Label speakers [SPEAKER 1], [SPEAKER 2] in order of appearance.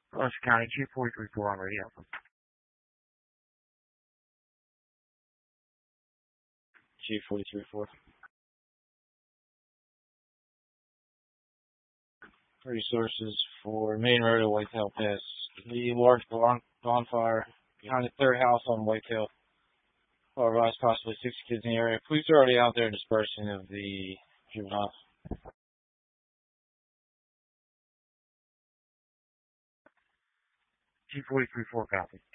[SPEAKER 1] Orange County, G434 on radio.
[SPEAKER 2] G434. Resources for main road at Whitetail Pass. The large bonfire behind the third house on Whitetail. Otherwise, possibly 6 kids in the area. Police are already out there dispersing of the juveniles.
[SPEAKER 1] G434 copy.